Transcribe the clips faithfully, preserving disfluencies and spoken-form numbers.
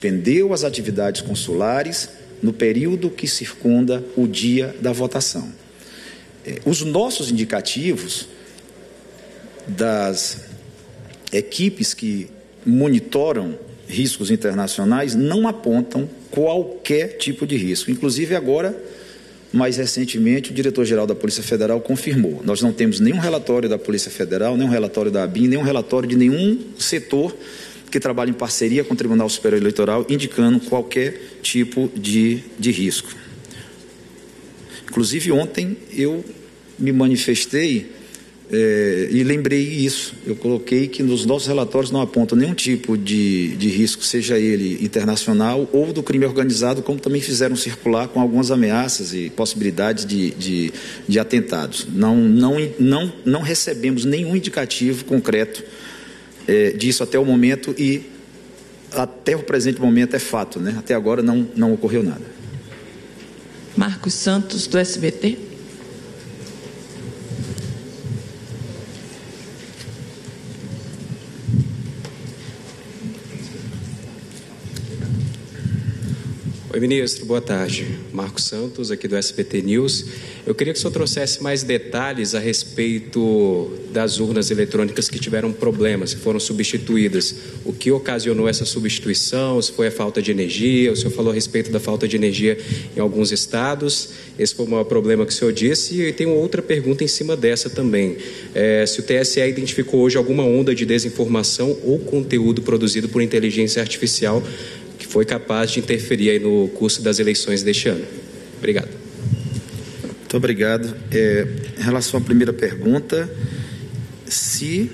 suspendeu as atividades consulares no período que circunda o dia da votação. Os nossos indicativos das equipes que monitoram riscos internacionais não apontam qualquer tipo de risco. Inclusive agora, mais recentemente, o diretor-geral da Polícia Federal confirmou. Nós não temos nenhum relatório da Polícia Federal, nenhum relatório da ABIN, nenhum relatório de nenhum setor que trabalha em parceria com o Tribunal Superior Eleitoral, indicando qualquer tipo de, de risco. Inclusive, ontem eu me manifestei é, e lembrei isso. Eu coloquei que nos nossos relatórios não apontam nenhum tipo de, de risco, seja ele internacional ou do crime organizado, como também fizeram circular com algumas ameaças e possibilidades de, de, de atentados. Não, não, não, não recebemos nenhum indicativo concreto É, disso até o momento e até o presente momento é fato, né? Até agora não, não ocorreu nada. Marcos Santos, do S B T. Oi, ministro, boa tarde. Marcos Santos, aqui do S B T News. Eu queria que o senhor trouxesse mais detalhes a respeito das urnas eletrônicas que tiveram problemas, que foram substituídas. O que ocasionou essa substituição? Se foi a falta de energia? O senhor falou a respeito da falta de energia em alguns estados. Esse foi o maior problema que o senhor disse. E tem outra pergunta em cima dessa também. É, se o T S E identificou hoje alguma onda de desinformação ou conteúdo produzido por inteligência artificial que foi capaz de interferir aí no curso das eleições deste ano. Obrigado. Muito obrigado. É, em relação à primeira pergunta, se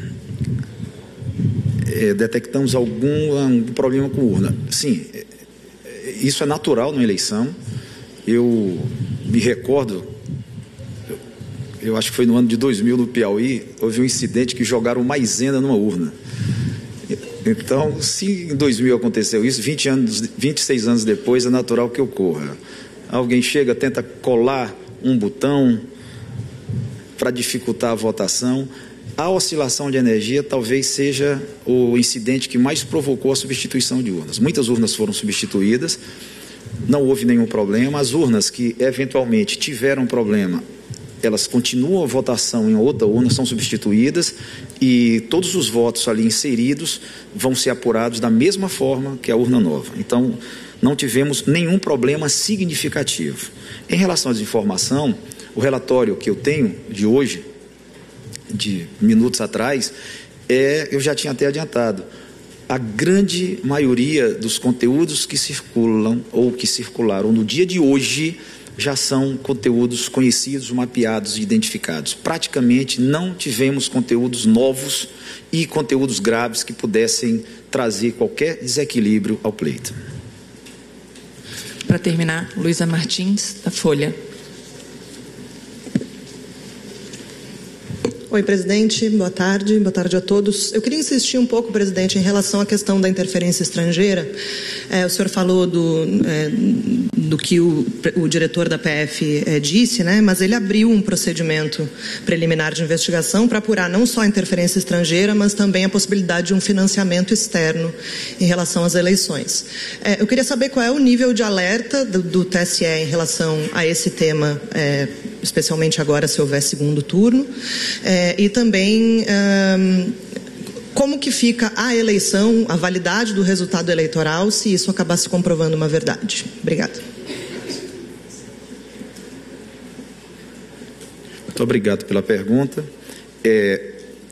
é, detectamos algum, algum problema com urna. Sim, é, isso é natural numa eleição. Eu me recordo, eu, eu acho que foi no ano de dois mil, no Piauí, houve um incidente que jogaram maisena numa urna. Então, se em dois mil aconteceu isso, vinte anos, vinte e seis anos depois, é natural que ocorra. Alguém chega, tenta colar um botão para dificultar a votação. A oscilação de energia talvez seja o incidente que mais provocou a substituição de urnas. Muitas urnas foram substituídas, não houve nenhum problema. As urnas que eventualmente tiveram problema, elas continuam a votação em outra urna, são substituídas e todos os votos ali inseridos vão ser apurados da mesma forma que a urna nova. Então, não tivemos nenhum problema significativo. Em relação à desinformação, o relatório que eu tenho de hoje, de minutos atrás, é, eu já tinha até adiantado, a grande maioria dos conteúdos que circulam ou que circularam no dia de hoje já são conteúdos conhecidos, mapeados e identificados. Praticamente não tivemos conteúdos novos e conteúdos graves que pudessem trazer qualquer desequilíbrio ao pleito. Para terminar, Luísa Martins, da Folha. Oi, presidente, boa tarde, boa tarde a todos. Eu queria insistir um pouco, presidente, em relação à questão da interferência estrangeira. É, o senhor falou do, é, do que o, o diretor da P F é, disse, né? Mas ele abriu um procedimento preliminar de investigação para apurar não só a interferência estrangeira, mas também a possibilidade de um financiamento externo em relação às eleições. É, eu queria saber qual é o nível de alerta do, do T S E em relação a esse tema, é, especialmente agora se houver segundo turno. É, e também um, como que fica a eleição, a validade do resultado eleitoral, se isso acabar se comprovando uma verdade. Obrigada. Muito obrigado pela pergunta. É,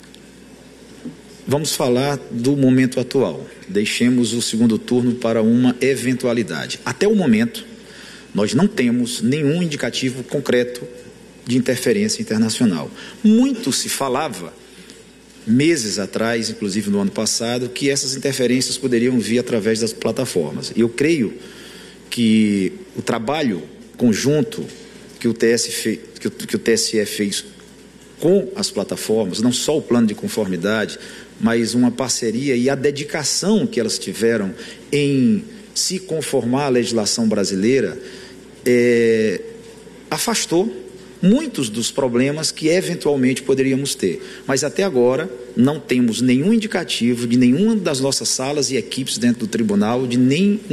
vamos falar do momento atual. Deixemos o segundo turno para uma eventualidade. Até o momento, nós não temos nenhum indicativo concreto de interferência internacional. Muito se falava, meses atrás, inclusive no ano passado, que essas interferências poderiam vir através das plataformas. Eu creio que o trabalho conjunto que o T S F, que o, que o T S E fez com as plataformas, não só o plano de conformidade, mas uma parceria e a dedicação que elas tiveram em se conformar à legislação brasileira, é, afastou muitos dos problemas que eventualmente poderíamos ter. Mas até agora não temos nenhum indicativo de nenhuma das nossas salas e equipes dentro do tribunal, de nem